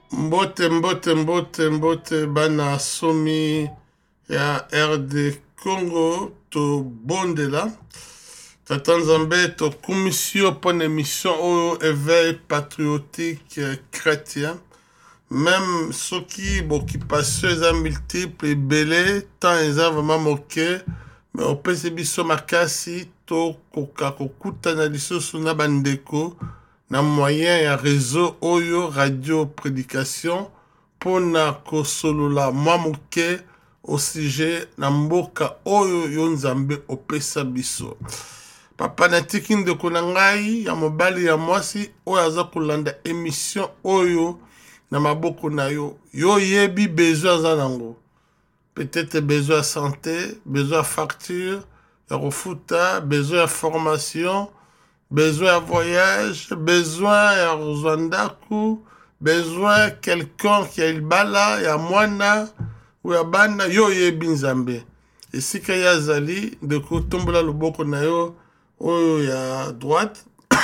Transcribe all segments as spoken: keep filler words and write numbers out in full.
Mbote mbote mbote mbote bana somi ya R D Congo to bondela Tata Nzambe to commission pour une émission au éveil patriotique chrétien même ceux qui occupation est multiple et belé tant ils ont vraiment moqué mais au P C B so makasi to koka kokuta na lisusu na bandeko na moyen ya réseau oyo radio prédication pona kosolola mwa moke au sujet na mboka oyo yo Nzambe opesa biso. Papa natiki ndeko na ngai ya mobali ya mwasi oyo aza kolanda émission oyo na maboko na yo. Yo yebi besoin aza nango. Peut-être besoin de santé, besoin de facture, de refuta, besoin de formation, besoin de voyage, besoin de rozandaku, besoin de quelqu'un qui a il bala, ya mwana, ou ya bana, yo yebi Nzambe. Et si que ya zali, de kotombola loboko na yo, oyo ya droite,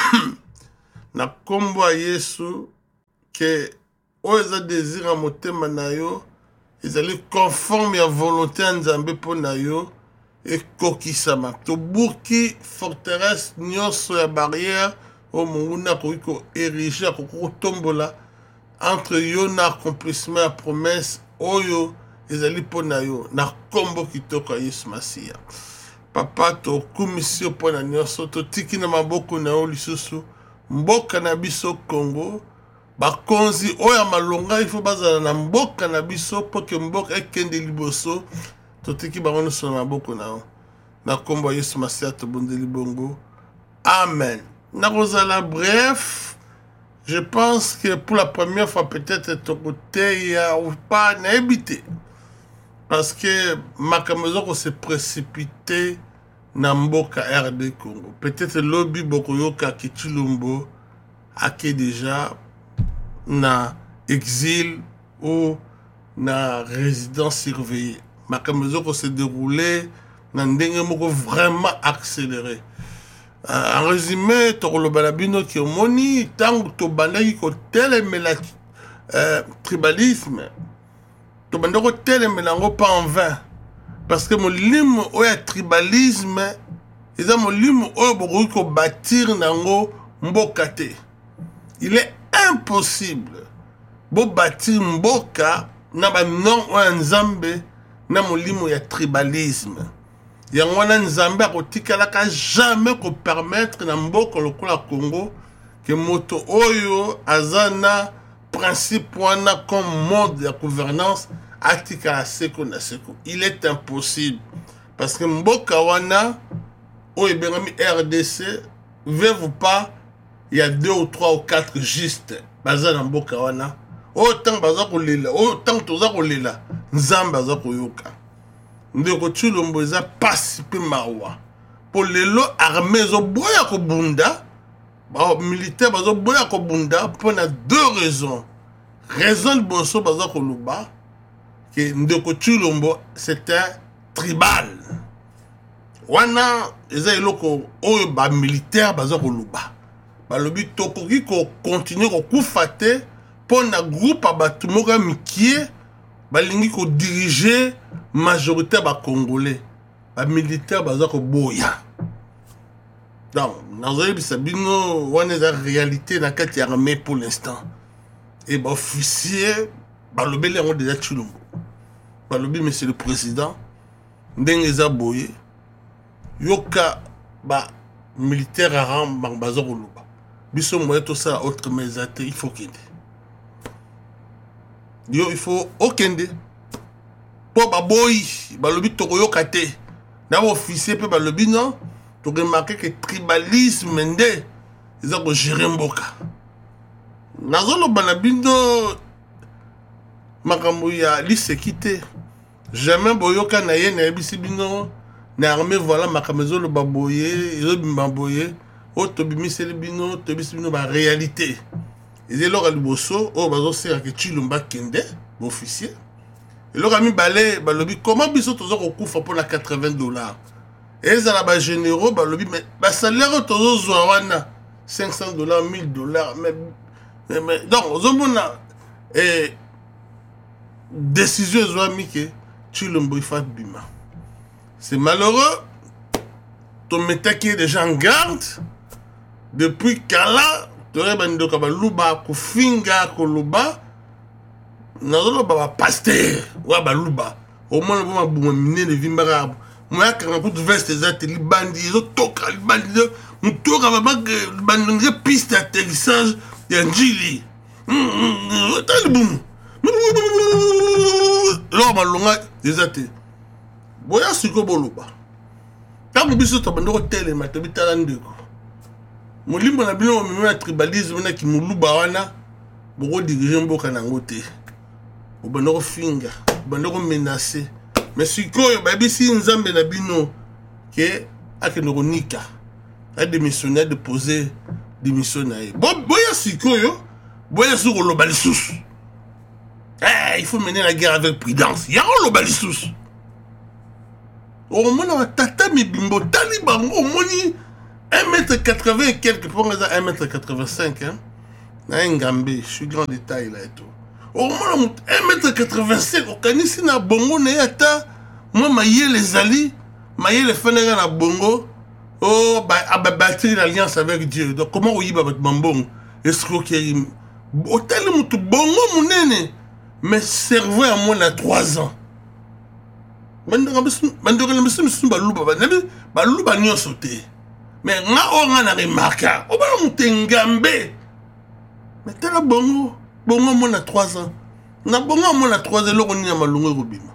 na kombo a Yesu, que oyo za désir a motema na yo, ils allaient conforme à volonté en Nzambe pona yo et kokisama. To buki forteresse nyonso ya barrière o munguna ko ko ériger ko tombola entre yo na accomplissement ya promesse oyo ils allaient pona yo na kombo kitoko Yesu Masia. Papa to commission pona nyonso to tiki na maboko na yo lisusu mboka na biso Congo. Bakonzi oya malonga il faut bazala na mboka na biso po ke mboka ekende liboso totiki bango so na maboko na na kombo Yesu Masia to bondeli bongo. Amen. Na rozala bref, je pense que pour la première fois peut-être ton côté ya ou pas na habité parce que makamezo ko se précipiter na mboka R D Congo. Peut-être lobby bokoyoka kichilumbo ake déjà na exil ou na résidence surveillée. Ma caméra s'est déroulée dans ndenge moko vraiment accéléré. Euh, en résumé, tokolo balabino ki omoni tango to bandaki ko telemela euh, tribalisme. To bandako telemela ngo pas en vain parce que molimo oya tribalisme eza molimo oyo bokoki ko bâtir nango mboka te. Il est impossible bo bâtir mboka na ba non o Nzambe na molimo ya tribalisme. Yango na Nzambe akotikala ka jamais ko permettre na mboka lokola Congo que moto oyo azana principe wana comme mode de gouvernance atika seko na seko. Il est impossible parce que mboka wana o ebengami R D C veut pas il y a deux ou trois ou quatre juste baza na mboka wana autant baza kolela autant toza kolela Nzambe baza koyoka ndeko Tshilombo eza pasi pe mawa po lelo armée zo boya ko bunda ba militaire bazo boya ko bunda pour na deux raisons. Raison boso baza ko luba que ndeko Tshilombo c'était tribal wana eza eloko oyo ba militaire baza ko luba balobi tokoki ko continuer ko kufate pour na groupe abatu moka mikie balingi ko diriger majorité ba congolais ba militaire baza ko boya donc nazali bisabino wana za réalité na kati ya armée pour l'instant et ba officier balobi le déjà Tshilombo balobi monsieur le président ndenge za boye yoka ba militaire aram baza ko luba biso moyen tout ça autre mais il faut qu'il yo il faut okende po baboy balobi tokoyoka te na officier pe balobi non to remarquer que tribalisme nde eza ko gérer mboka nazolo bana bindo makambo ya lisekite jamais boyoka na ye na bisi bino na armée voilà makamezo lo baboye yo bimbaboye o to bimiseli bino to bisibino ba réalité et là liboso o bazo sera que Tshilombo kende officier et là mi balé balobi comment biso tozo ko kufa pour la quatre-vingts dollars et ça la ba généraux balobi mais ba salaire tozo zwa wana cinq cents dollars mille dollars mais mais donc ozomona et décision ezwami ke Tshilombo ifa bima. C'est malheureux. Ton métaki est déjà en garde. Depuis Kala, tu aurais bandi ka baluba kufinga koloba. Nazolo ba pasteur wa baluba. Au moins le ba buma mine de vimbara. Moi quand on veste des ateliers bandi, ils ont toka les bandi, on toka ba bandi piste d'atterrissage et un jili. T'as le boum. Là ba longa des ateliers. Boya siko boloba. Quand on biso to bandi ko tele matobi talandeko. Molimbo na bino mimi tribalisme na ki muluba wana boko diriger mboka nango te. Obanda ko finga, obanda ko menacer. Mais sikoyo babisi nzambe na bino ke akeno nika. A démissionné de poser démission na ye. Bo boya sikoyo, boya sur lo balisusu. Eh, il faut mener la guerre avec prudence. Ya lo balisusu. Au moins tata mi bimbo taliban au moni un mètre quatre-vingts et quelques pour un mètre quatre-vingt-cinq hein. Na Ngambe, je suis grand détail là et tout. Au moins un mètre quatre-vingt-cinq au kanisi na bongo na yata moi maye les ali, maye les fenêtres na bongo. Oh bah a bâtir l'alliance avec Dieu. Donc comment on y va avec Mambong? Escroquerie. Hôtel mutu bongo munene. Mais cerveau à moi na trois ans. Bandora bisu bandora bisu bisu baluba banabi baluba nyo sauté. Mais nga o nga na remarka. O ba mutu Ngambe. Mais tela bongo bongo moi na trois ans. Na bongo moi na trois ans loko ni na malungo robima.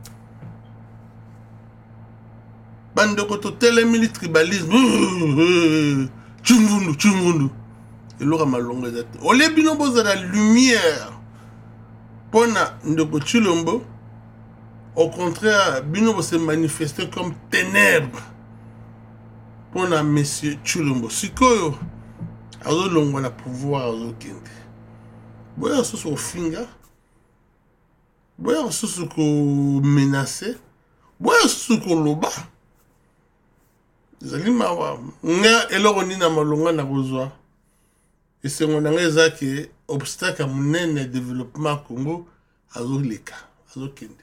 Bande koto tele mili tribalisme. Chungundu chungundu. Et loko malungo zate. Ole bino boza la lumière. Pona ndoko Tshilombo. Au contraire, bino se manifester comme ténèbres. Pona monsieur Tshilombo. Sikoyo. Azo longo na pouvoir azo kende. Boya soso au finga. Boya soso ko menacer. Boya soso ko loba. Zali mawa. Nga eloko ni na malonga na kozwa. Et c'est mon angeza qui obstacle à mon développement Congo azo leka. Azo kende.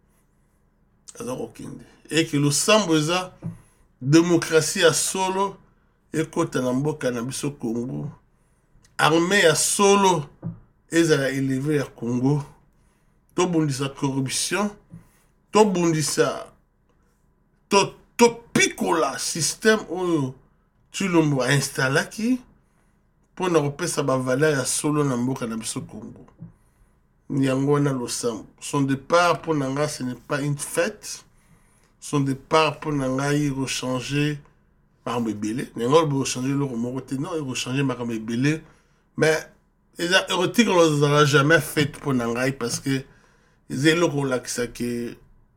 Azo kende. Et que le samboza démocratie à solo et kota na mboka na biso Congo. Armée à solo ezala élevé à Congo. To bundisa corruption, to bundisa to to pikola système oyo Tshilombo a installé qui pour na repesa ba valeur ya solo na mboka na biso Congo. Nyango na losambo. Son départ pour nanga ce n'est pas une fête. Son départ pour nanga il rechanger par bébélé. Nyango il rechanger le remoroté non, il rechanger par bébélé. Mais les érotiques on les a jamais fait pour nanga parce que ils ont relaxé que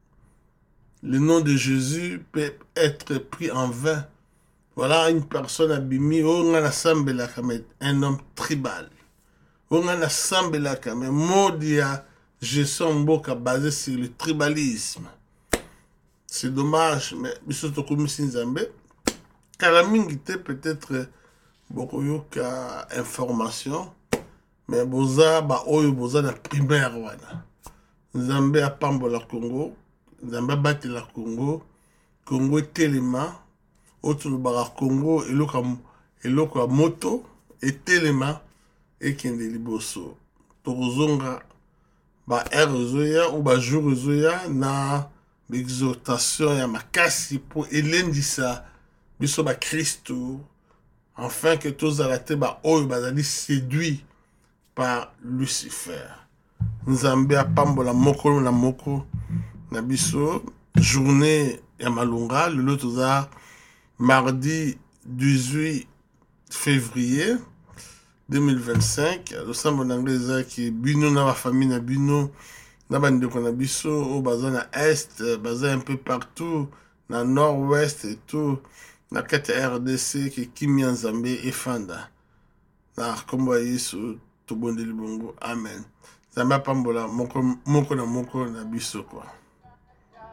le nom de Jésus peut être pris en vain. Voilà une personne abîmée, on a assemblé un homme tribal. On a assemblé mais Modia, je sens beaucoup basé sur le tribalisme. C'est dommage, mais surtout comme Sinzambe, Kalamingite peut-être beaucoup d'informations, mais boza ba oyo boza na primaire wana. Nzambe a pambola Congo, Nzambe bati la Congo, Congo telema, autour bara Congo eloko ya moto etelema ekende liboso. Tozonga ba heure zoya ou ba jour zoya na l'exhortation ya makasi pour elendisa biso ba Christo afin que tous alate ba oyo bazali séduit par Lucifer. Nzambe a pambola moko na moko na biso journée ya malunga le lotoza mardi dix-huit février deux mille vingt-cinq le sambo d'anglais qui bino na ma famille na bino na bandeko na biso au baza na est baza un peu partout na nord-ouest et tout na kati R D C qui kimia Nzambe efanda na kombo Yesu to bondeli bongo amen. Zamba pambola moko moko na moko na biso quoi.